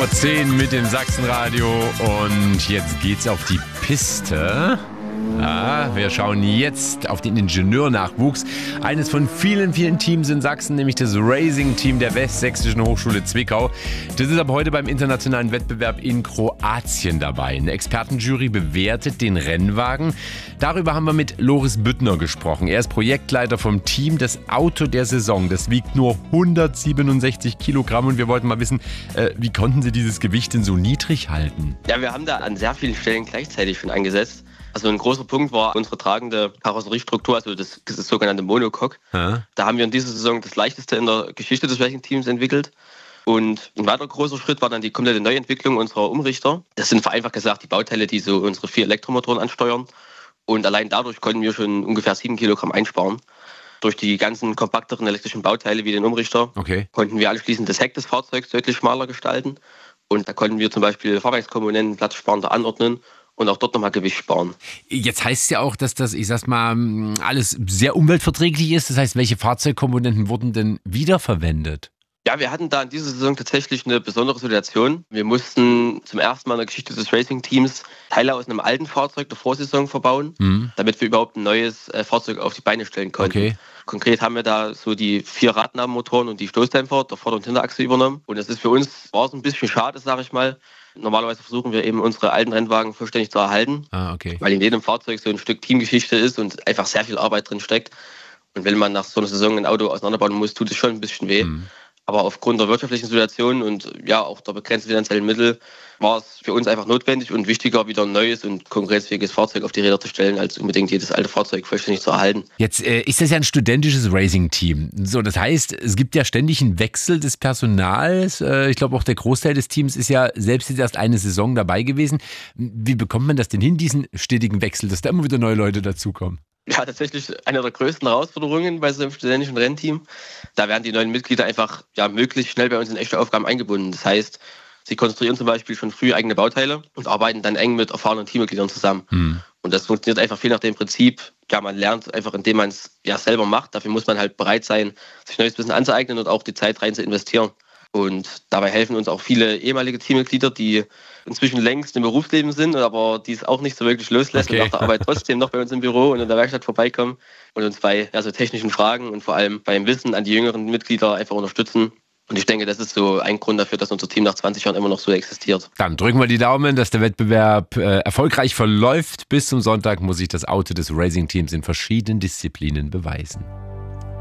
10 Uhr mit dem Sachsenradio und jetzt geht's auf die Piste. Ja, wir schauen jetzt auf den Ingenieurnachwuchs eines von vielen, vielen Teams in Sachsen, nämlich das Racing-Team der Westsächsischen Hochschule Zwickau. Das ist ab heute beim internationalen Wettbewerb in Kroatien dabei. Eine Expertenjury bewertet den Rennwagen. Darüber haben wir mit Loris Büttner gesprochen. Er ist Projektleiter vom Team. Das Auto der Saison, das wiegt nur 167 Kilogramm und wir wollten mal wissen, wie konnten Sie dieses Gewicht denn so niedrig halten? Ja, wir haben da an sehr vielen Stellen gleichzeitig schon angesetzt. Also ein großer Punkt war unsere tragende Karosseriestruktur, also das sogenannte Monocoque. Da haben wir in dieser Saison das leichteste in der Geschichte des Racing-Teams entwickelt. Und ein weiterer großer Schritt war dann die komplette Neuentwicklung unserer Umrichter. Das sind vereinfacht gesagt die Bauteile, die so unsere 4 Elektromotoren ansteuern. Und allein dadurch konnten wir schon ungefähr 7 Kilogramm einsparen. Durch die ganzen kompakteren elektrischen Bauteile wie den Umrichter konnten wir anschließend das Heck des Fahrzeugs deutlich schmaler gestalten. Und da konnten wir zum Beispiel Fahrwerkskomponenten platzsparender anordnen und auch dort nochmal Gewicht sparen. Jetzt heißt es ja auch, dass das, ich sag's mal, alles sehr umweltverträglich ist. Das heißt, welche Fahrzeugkomponenten wurden denn wiederverwendet? Ja, wir hatten da in dieser Saison tatsächlich eine besondere Situation. Wir mussten zum ersten Mal in der Geschichte des Racing-Teams Teile aus einem alten Fahrzeug der Vorsaison verbauen, damit wir überhaupt ein neues Fahrzeug auf die Beine stellen konnten. Okay. Konkret haben wir da so die 4 Radnabenmotoren und die Stoßdämpfer der Vorder- und Hinterachse übernommen. Und das ist für uns, war es ein bisschen schade, sage ich mal. Normalerweise versuchen wir eben unsere alten Rennwagen vollständig zu erhalten, weil in jedem Fahrzeug so ein Stück Teamgeschichte ist und einfach sehr viel Arbeit drin steckt. Und wenn man nach so einer Saison ein Auto auseinanderbauen muss, tut es schon ein bisschen weh. Aber aufgrund der wirtschaftlichen Situation und ja auch der begrenzten finanziellen Mittel war es für uns einfach notwendig und wichtiger, wieder ein neues und konkurrenzfähiges Fahrzeug auf die Räder zu stellen, als unbedingt jedes alte Fahrzeug vollständig zu erhalten. Jetzt ist das ja ein studentisches Racing-Team. So, das heißt, es gibt ja ständig einen Wechsel des Personals. Ich glaube, auch der Großteil des Teams ist ja selbst jetzt erst eine Saison dabei gewesen. Wie bekommt man das denn hin, diesen stetigen Wechsel, dass da immer wieder neue Leute dazukommen? Ja, tatsächlich eine der größten Herausforderungen bei so einem studentischen Rennteam. Da werden die neuen Mitglieder einfach möglichst schnell bei uns in echte Aufgaben eingebunden. Das heißt, sie konstruieren zum Beispiel schon früh eigene Bauteile und arbeiten dann eng mit erfahrenen Teammitgliedern zusammen. Und das funktioniert einfach viel nach dem Prinzip, man lernt einfach, indem man es selber macht. Dafür muss man halt bereit sein, sich neues Wissen anzueignen und auch die Zeit rein zu investieren. Und dabei helfen uns auch viele ehemalige Teammitglieder, die inzwischen längst im Berufsleben sind, aber die es auch nicht so wirklich loslässt und nach der Arbeit trotzdem noch bei uns im Büro und in der Werkstatt vorbeikommen und uns bei so technischen Fragen und vor allem beim Wissen an die jüngeren Mitglieder einfach unterstützen. Und ich denke, das ist so ein Grund dafür, dass unser Team nach 20 Jahren immer noch so existiert. Dann drücken wir die Daumen, dass der Wettbewerb erfolgreich verläuft. Bis zum Sonntag muss sich das Auto des Racing-Teams in verschiedenen Disziplinen beweisen.